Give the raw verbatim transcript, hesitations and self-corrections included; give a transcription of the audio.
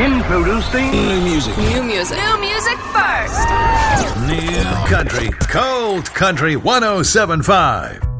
Introducing new music. New music. New music first. New Country, Cold Country one oh seven point five.